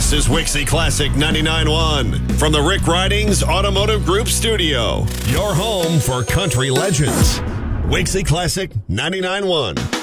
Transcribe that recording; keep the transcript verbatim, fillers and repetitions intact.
This is Wixie Classic ninety-nine point one from the Rick Ridings Automotive Group studio. Your home for country legends. Wixie Classic ninety-nine point one.